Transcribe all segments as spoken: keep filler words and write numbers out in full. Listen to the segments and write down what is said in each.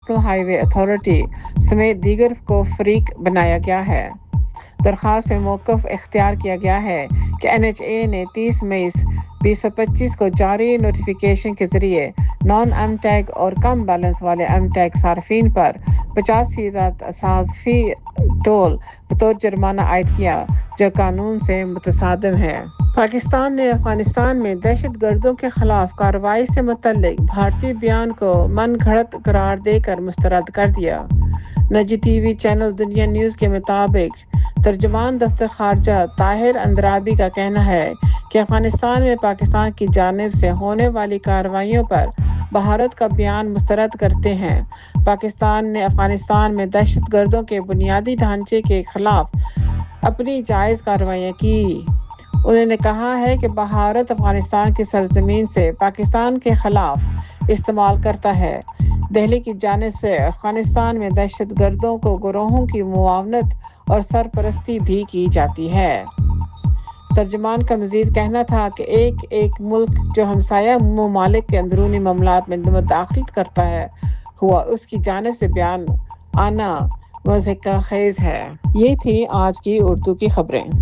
National highway authority समेत दीगर को फरीक बनाया गया है। दरखास्त में मौक़िफ़ इख्तियार किया गया है कि एन एच ए ने तीस मई बीस सौ पच्चीस को जारी नोटिफिकेशन के ज़रिए नॉन एम टैग और कम बैलेंस वाले एम टैग सार्फिन पर पचास फीसद साफ़ी टोल बतौर जुर्माना आयद किया, जो कानून से मुतसादिम है। पाकिस्तान ने अफगानिस्तान में दहशतगर्दों के खिलाफ कार्रवाई से मुतल्लिक भारतीय बयान को मनगढ़ंत करार देकर मुस्तरद कर दिया। निजी टीवी चैनल दुनिया न्यूज़ के मुताबिक तर्जुमान दफ्तर खारजा ताहिर अंद्राबी का कहना है कि अफगानिस्तान में पाकिस्तान की जानिब से होने वाली कार्रवाइयों पर भारत का बयान मुस्तरद करते हैं। पाकिस्तान ने अफगानिस्तान में दहशतगर्दों के बुनियादी ढांचे के खिलाफ अपनी जायज़ कार्रवाइयाँ की। उन्होंने कहा है कि भारत अफगानिस्तान की सरजमीन से पाकिस्तान के खिलाफ इस्तेमाल करता है। दिल्ली की जानिब से अफगानिस्तान में दहशतगर्दों को गिरोहों की मुआवनत और सरपरस्ती भी की जाती है। तर्जुमान का मज़ीद कहना था कि एक एक मुल्क जो हमसाया ममालिक के अंदरूनी मामलात में मुदाखलत करता है हुआ उसकी जानिब से बयान आना मज़हक़ खेज़ है। ये थी आज की उर्दू की खबरें।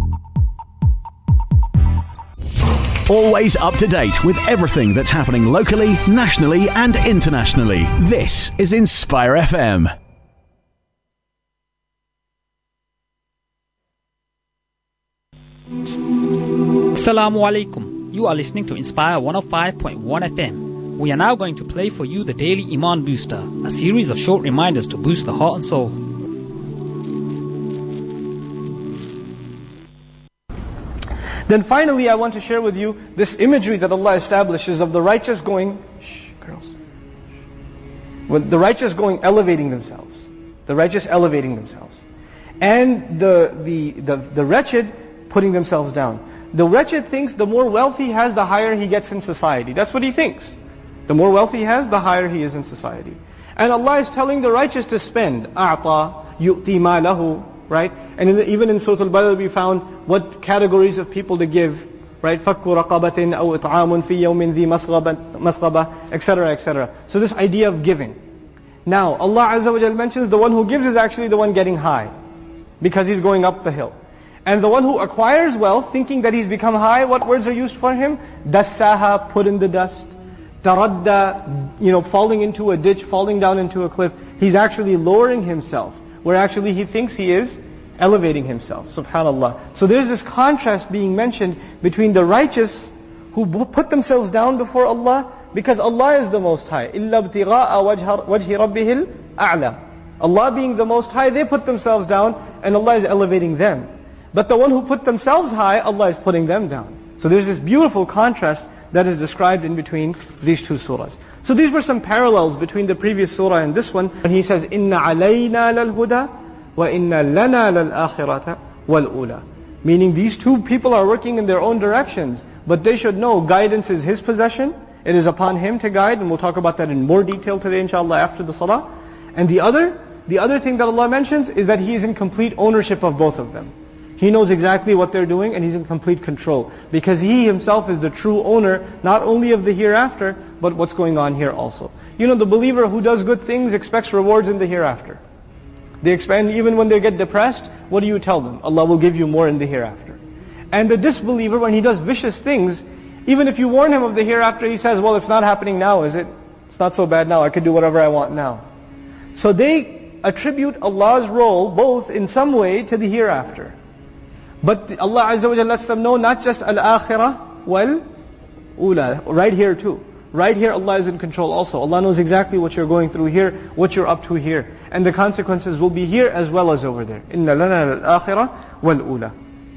Always up to date with everything that's happening locally, nationally and internationally. This is Inspire F M. Assalamu alaikum. You are listening to Inspire one oh five point one F M. We are now going to play for you the Daily Iman Booster, a series of short reminders to boost the heart and soul. Then finally, I want to share with you this imagery that Allah establishes of the righteous going, shh, girls, with the righteous going, elevating themselves, the righteous elevating themselves, and the the the, the wretched putting themselves down. The wretched thinks the more wealth he has, the higher he gets in society. That's what he thinks. The more wealth he has, the higher he is in society. And Allah is telling the righteous to spend. أَعْطَى يُؤْتِي مَا لَهُ. Right? And in the, even in Surah Al-Balad we found what categories of people to give. Right? فَكُّ رَقَبَةٍ أَوْ إِطْعَامٌ فِي يَوْمٍ ذِي مَسْغَبَةٍ, et cetera, et cetera. So this idea of giving. Now, Allah Azza wa Jal mentions the one who gives is actually the one getting high, because he's going up the hill. And the one who acquires wealth, thinking that he's become high, what words are used for him? Dassaha, put in the dust. Taradda, you know, falling into a ditch, falling down into a cliff. He's actually lowering himself, where actually he thinks he is elevating himself. Subhanallah. So there's this contrast being mentioned between the righteous who put themselves down before Allah, because Allah is the Most High. إِلَّا ابْتِغَاءَ وَجْهِ رَبِّهِ الْأَعْلَى. Allah being the Most High, they put themselves down, and Allah is elevating them. But the one who put themselves high, Allah is putting them down. So there's this beautiful contrast that is described in between these two surahs. So these were some parallels between the previous surah and this one. And he says, إِنَّ عَلَيْنَا لَلْهُدَى وَإِنَّ لَنَا لَلْآخِرَةَ وَالْأُولَى. Meaning these two people are working in their own directions, but they should know guidance is His possession. It is upon Him to guide, and we'll talk about that in more detail today inshallah after the salah. And the other, the other thing that Allah mentions is that He is in complete ownership of both of them. He knows exactly what they're doing and He's in complete control. Because He Himself is the true owner, not only of the hereafter, but what's going on here also. You know, the believer who does good things expects rewards in the hereafter. They expect, even when they get depressed, what do you tell them? Allah will give you more in the hereafter. And the disbeliever, when he does vicious things, even if you warn him of the hereafter, he says, well, it's not happening now, is it? It's not so bad now, I could do whatever I want now. So they attribute Allah's role both in some way to the hereafter. But Allah Azza wa Jalla lets them know not just al-akhirah, wal-ula, right here too. Right here Allah is in control also. Allah knows exactly what you're going through here, what you're up to here. And the consequences will be here as well as over there. Inna lana al-akhirah wal-ula.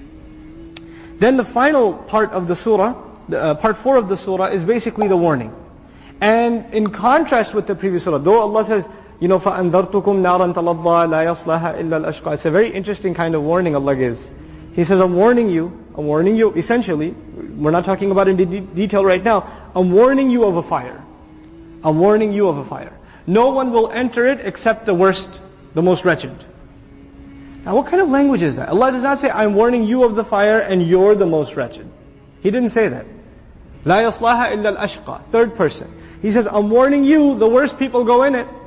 Then the final part of the surah, the, uh, part four of the surah is basically the warning. And in contrast with the previous surah, though Allah says, you know, فَأَنذَرْتُكُمْ نَارًا تَلَظَّى لَا يَصْلَهَا إِلَّا الْأَشْقَى. It's a very interesting kind of warning Allah gives. He says, I'm warning you, I'm warning you, essentially, we're not talking about it in de- detail right now, I'm warning you of a fire. I'm warning you of a fire. No one will enter it except the worst, the most wretched. Now what kind of language is that? Allah does not say, I'm warning you of the fire and you're the most wretched. He didn't say that. لَا يَصْلَهَا إِلَّا الْأَشْقَى. Third person. He says, I'm warning you, the worst people go in it.